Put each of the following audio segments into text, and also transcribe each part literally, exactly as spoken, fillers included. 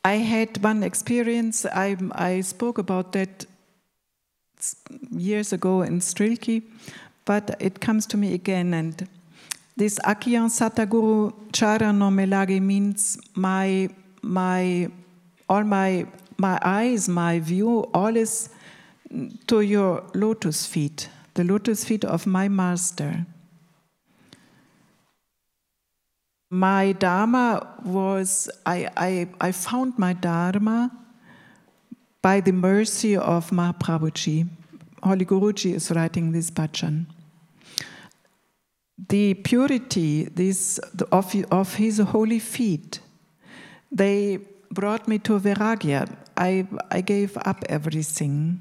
I had one experience, I, I spoke about that years ago in Strilki, but it comes to me again. And this Akyan Sataguru Charano Melage means my, my, all my, my eyes, my view, all is to your lotus feet, the lotus feet of my master. My Dharma was, I, I, I found my Dharma by the mercy of Mahaprabhuji. Holy Guruji is writing this bhajan. The purity this, of, of his holy feet, they brought me to Vairagya. I, I gave up everything.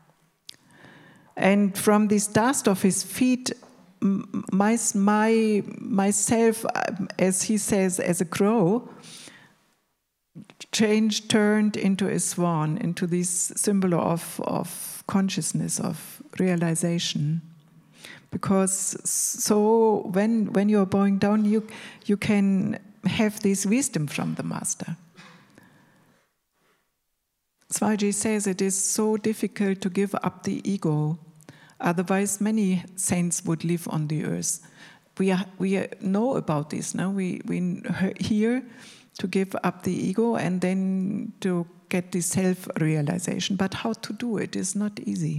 And from this dust of his feet, my, my, myself, as he says, as a crow, changed, turned into a swan, into this symbol of, of consciousness, of realization. Because so when, when you're bowing down, you, you can have this wisdom from the master. Swamiji says it is so difficult to give up the ego. Otherwise, many saints would live on the earth. We are, we know about this now. We we hear to give up the ego and then to get the self-realization. But how to do it is not easy.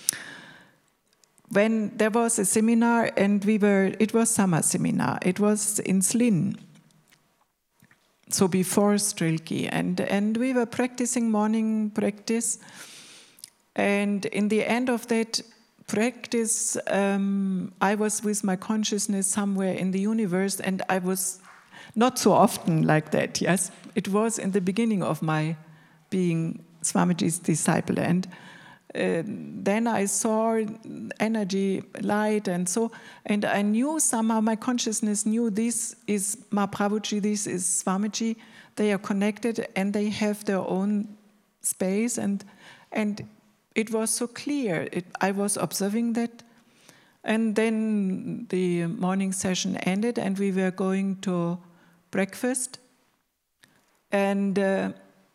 When there was a seminar, and we were, it was summer seminar. It was in Slin, so before Strilki, and and we were practicing morning practice. And in the end of that practice, um, I was with my consciousness somewhere in the universe, and I was not so often like that, yes. It was in the beginning of my being Swamiji's disciple, and uh, then I saw energy, light, and so, and I knew somehow, my consciousness knew this is Mahaprabhuji, this is Swamiji, they are connected, and they have their own space, and and it was so clear. It, I was observing that. And then the morning session ended and we were going to breakfast. And uh,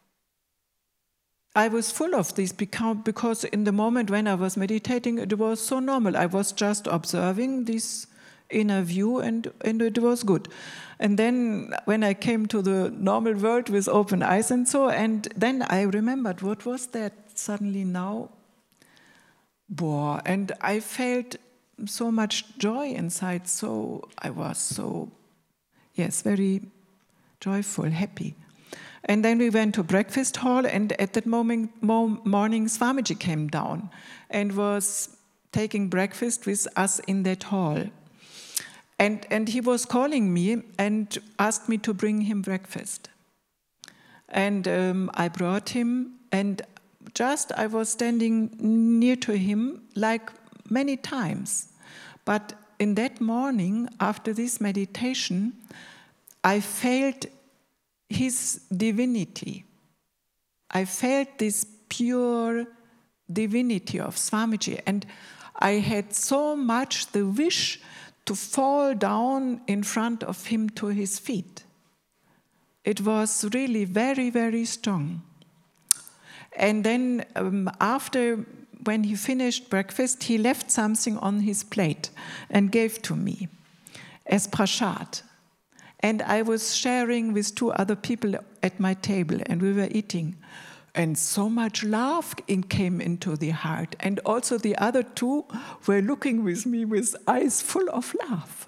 I was full of this because in the moment when I was meditating, it was so normal. I was just observing this inner view and, and it was good. And then when I came to the normal world with open eyes and so, and then I remembered, what was that suddenly now? Boah, and I felt so much joy inside, so I was so, yes, very joyful, happy. And then we went to breakfast hall, and at that moment, morning, Swamiji came down and was taking breakfast with us in that hall. And, and he was calling me and asked me to bring him breakfast. And um, I brought him, and just I was standing near to him like many times. But in that morning, after this meditation, I felt his divinity. I felt this pure divinity of Swamiji. And I had so much the wish to fall down in front of him to his feet. It was really very, very strong. And then um, after, when he finished breakfast, he left something on his plate and gave to me as prasad. And I was sharing with two other people at my table, and we were eating. And so much love came into the heart. And also the other two were looking with me with eyes full of love.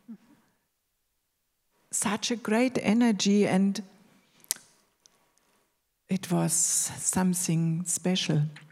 Such a great energy, and it was something special.